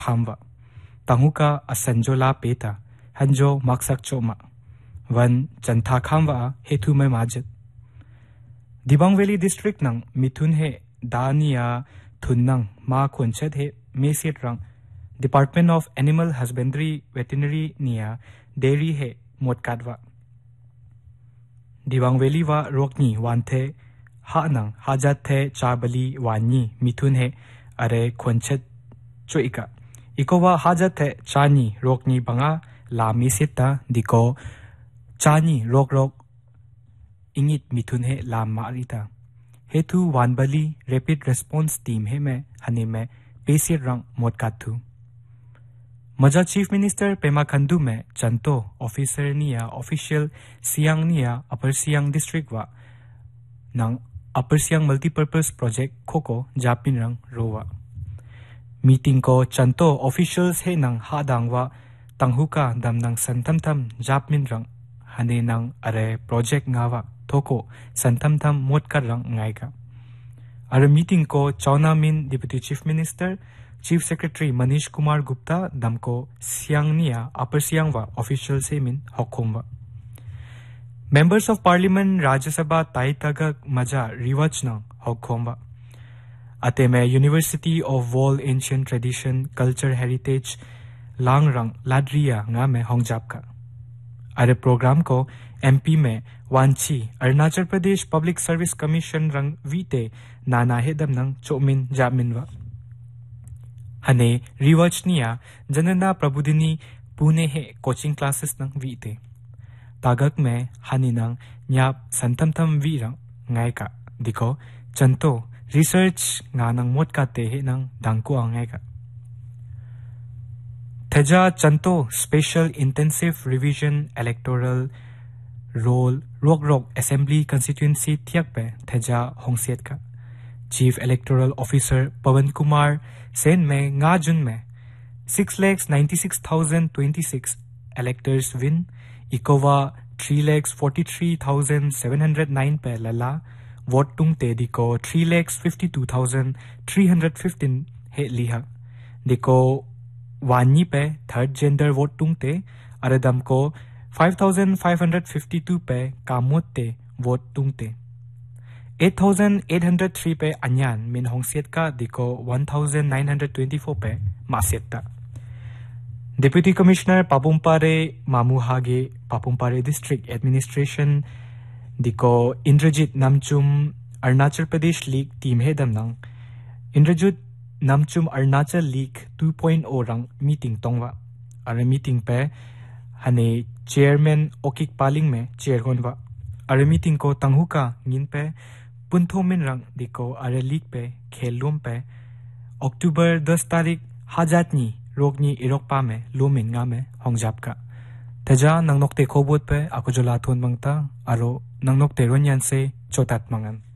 खामवा तंगुका असंजोला पेता हंजो मकसक Choma one चंथा खामवा हेतु में माजत Dibang valley district नंग मिथुन हे दानिया थुनंग मा खोंचत हे मेसित रंग department of animal husbandry veterinary निया डेयरी हे मोटकाटवा दिबांग वैली वा रोकनी वानथे हा नंग हाजत थे चाबली वानी मिथुन हे अरे खोंचत चोइका इकोवा हाजत थे चानी रोकनी बंगा ला मिसिता दिको चानी रोक इंगित मिथुन है लाम मारिता हेतु वानबली रैपिड रेस्पॉन्स टीम है में हने में पेसिर रंग मोटकाथु मजा चीफ मिनिस्टर पेमा खंडू में चंतो ऑफिसर निया ऑफिशियल सियांग निया अपर सियांग डिस्ट्रिक्ट वा नंग अपर सियांग मल्टीपर्पज प्रोजेक्ट खोको जापिन रंग रोवा मीटिंग को चंतो ऑफिशियल्स है नंग हादांगवा तंगहुका दम नंग संतम थम जापिन रंग हने नंग अरे प्रोजेक्ट ngawa थोको संतम थम मोट कर रंग ngaika अरे मीटिंग को चौना मिन deputy chief minister chief secretary Manish Kumar Gupta दम को सियांगनिया अपर सियांगवा ऑफिशियल से मिन होकोमवा मेंबर्स ऑफ पार्लियामेंट राज्यसभा ताइतगक मजा रिवचना होकोमवा अते में university of world ancient tradition culture heritage लांग रंग लाद्रिया nga में होंगजाप का अरे प्रोग्राम को एमपी में वांची Arunachal Pradesh public service commission रंग वीते नाना हेदम नंग चोमिन जामिनवा हने रिवर्चनिया जनना प्रबुदिनी पुणे हे कोचिंग क्लासेस नंग वीते तागक में हनी नंग न्याप संतमथम वी रंग ngaika दिको चंतो research nganang mot ka te he nang dangko ngaika Theja Chanto Special Intensive Revision Electoral Roll Rok Assembly Constituency Thiak pe Theja Hongsiet ka Chief Electoral Officer Pawan Kumar Sen में nga jun में 6,96,026 electors win Ikova 3,43,709 पे लला vote तुंग ते दिको 3,52,315 हे लिहा दिको वानी पे third gender vote तुंगते अरेदम को 5,552 पे कामोते vote तुंगते 8,803 पे अन्यान मिन होंगसियत का दिको 1,924 पे मासियता deputy commissioner Papum Pare मामुहागे Papum Pare district administration दिको Indrajit Namchum Arunachal Pradesh league team है दमनंग इंद्रजीत नामचुम अरुणाचल लीग 2.0 रंग मीटिंग तोंगवा अरे मीटिंग पे हने चेयरमैन ओकिक पालिंग में चेयर होनवा अरे मीटिंग को तंगहुका गिन पे पुंथो मिन रंग दिको अरे लीग पे खेलुम पे अक्टूबर 10 तारीख हाजातनी रोगनी इरोकपा में लोमिनगा में होंगजाप का तेजा नंगनोकते खोबोत पे आकुजोला थोन मंगता अरो नंगनोकते रोन्यान से चोतात मंगन